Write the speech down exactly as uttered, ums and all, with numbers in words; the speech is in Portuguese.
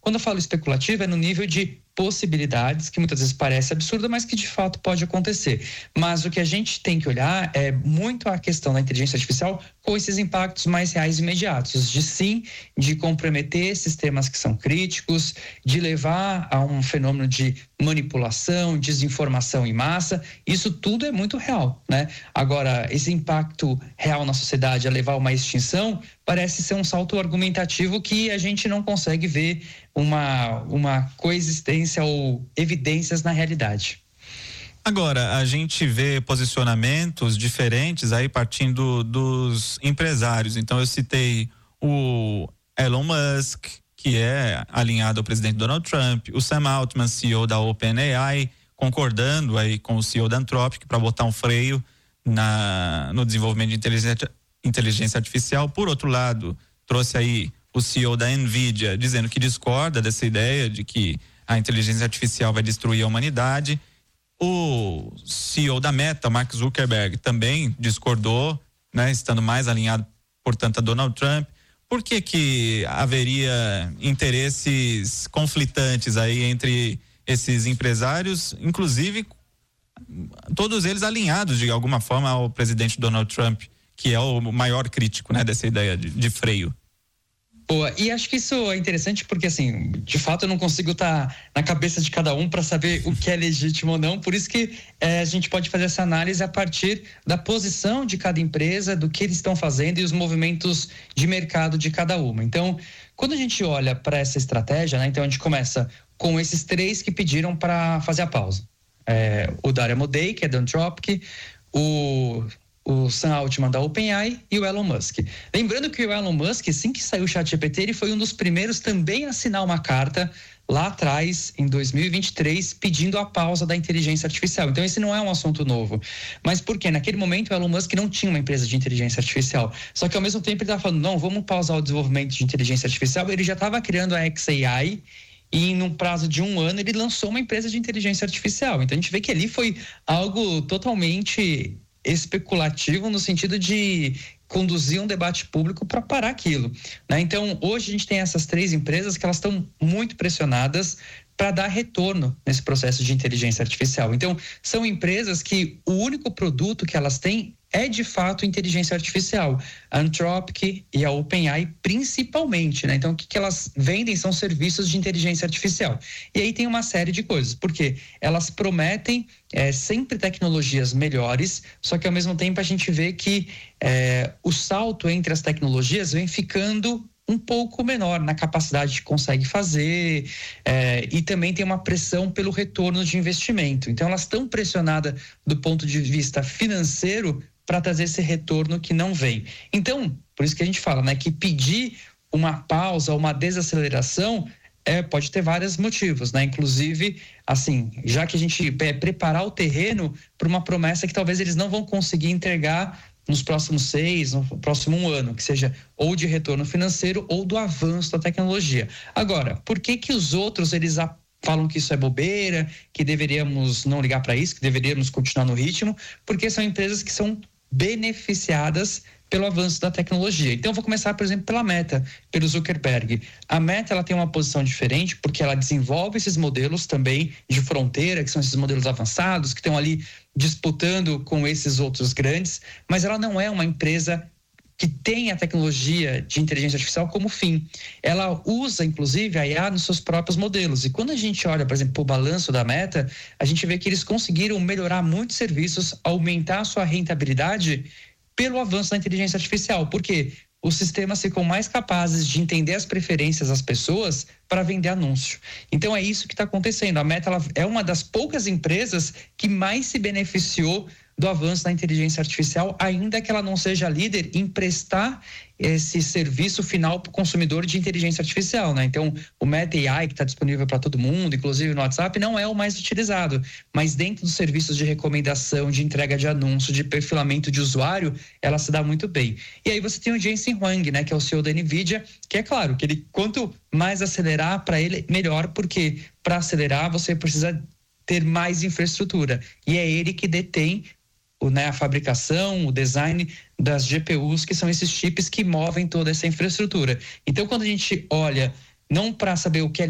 quando eu falo especulativo, é no nível de possibilidades, que muitas vezes parece absurda, mas que de fato pode acontecer. Mas o que a gente tem que olhar é muito a questão da inteligência artificial com esses impactos mais reais e imediatos, de sim, de comprometer sistemas que são críticos, de levar a um fenômeno de manipulação, desinformação em massa. Isso tudo é muito real, né? Agora, esse impacto real na sociedade a levar a uma extinção parece ser um salto argumentativo que a gente não consegue ver uma, uma coexistência ou evidências na realidade. Agora, a gente vê posicionamentos diferentes aí partindo dos empresários. Então, eu citei o Elon Musk, que é alinhado ao presidente Donald Trump, o Sam Altman, C E O da OpenAI, concordando aí com o C E O da Anthropic para botar um freio na, no desenvolvimento de inteligência, inteligência artificial. Por outro lado, trouxe aí o C E O da Nvidia dizendo que discorda dessa ideia de que a inteligência artificial vai destruir a humanidade. O C E O da Meta, Mark Zuckerberg, também discordou, né, estando mais alinhado, portanto, a Donald Trump. Por que que haveria interesses conflitantes aí entre esses empresários, inclusive todos eles alinhados de alguma forma ao presidente Donald Trump, que é o maior crítico, né, dessa ideia de, de freio? Boa, e acho que isso é interessante porque, assim, de fato eu não consigo estar na cabeça de cada um para saber o que é legítimo ou não, por isso que é, a gente pode fazer essa análise a partir da posição de cada empresa, do que eles estão fazendo e os movimentos de mercado de cada uma. Então, quando a gente olha para essa estratégia, né, então a gente começa com esses três que pediram para fazer a pausa. É, o Dario Amodei, que é da Anthropic, o... o Sam Altman da OpenAI e o Elon Musk. Lembrando que o Elon Musk, assim que saiu o ChatGPT, ele foi um dos primeiros também a assinar uma carta lá atrás, em dois mil e vinte e três, pedindo a pausa da inteligência artificial. Então esse não é um assunto novo. Mas por quê? Naquele momento o Elon Musk não tinha uma empresa de inteligência artificial. Só que ao mesmo tempo ele estava falando, não, vamos pausar o desenvolvimento de inteligência artificial. Ele já estava criando a X A I e num prazo de um ano ele lançou uma empresa de inteligência artificial. Então a gente vê que ali foi algo totalmente especulativo no sentido de conduzir um debate público para parar aquilo, né? Então hoje a gente tem essas três empresas que elas estão muito pressionadas para dar retorno nesse processo de inteligência artificial. Então são empresas que o único produto que elas têm é de fato inteligência artificial, a Anthropic e a OpenAI principalmente, né? Então o que, que elas vendem são serviços de inteligência artificial. E aí tem uma série de coisas, porque elas prometem é, sempre tecnologias melhores, só que ao mesmo tempo a gente vê que é, o salto entre as tecnologias vem ficando um pouco menor na capacidade que consegue fazer, é, e também tem uma pressão pelo retorno de investimento. Então elas estão pressionadas do ponto de vista financeiro para trazer esse retorno que não vem. Então, por isso que a gente fala, né, que pedir uma pausa, uma desaceleração, é, pode ter vários motivos, né? Inclusive, assim, já que a gente é, preparar o terreno para uma promessa que talvez eles não vão conseguir entregar nos próximos seis, no próximo um ano, que seja ou de retorno financeiro ou do avanço da tecnologia. Agora, por que que os outros, eles a falam que isso é bobeira, que deveríamos não ligar para isso, que deveríamos continuar no ritmo? Porque são empresas que são beneficiadas pelo avanço da tecnologia. Então eu vou começar, por exemplo, pela Meta, pelo Zuckerberg. A Meta, ela tem uma posição diferente porque ela desenvolve esses modelos também de fronteira, que são esses modelos avançados, que estão ali disputando com esses outros grandes, mas ela não é uma empresa que tem a tecnologia de inteligência artificial como fim. Ela usa, inclusive, a I A nos seus próprios modelos. E quando a gente olha, por exemplo, o balanço da Meta, a gente vê que eles conseguiram melhorar muitos serviços, aumentar a sua rentabilidade pelo avanço da inteligência artificial. Por quê? Os sistemas ficam mais capazes de entender as preferências das pessoas para vender anúncio. Então é isso que está acontecendo. A Meta, ela é uma das poucas empresas que mais se beneficiou do avanço da inteligência artificial, ainda que ela não seja líder em prestar esse serviço final para o consumidor de inteligência artificial, né? Então, o Meta A I, que está disponível para todo mundo, inclusive no WhatsApp, não é o mais utilizado, mas dentro dos serviços de recomendação, de entrega de anúncio, de perfilamento de usuário, ela se dá muito bem. E aí você tem o Jensen Huang, né, que é o C E O da Nvidia, que é claro, que ele, quanto mais acelerar para ele, melhor, porque para acelerar você precisa ter mais infraestrutura, e é ele que detém O, né, a fabricação, o design das G P Us, que são esses chips que movem toda essa infraestrutura. Então, quando a gente olha, não para saber o que é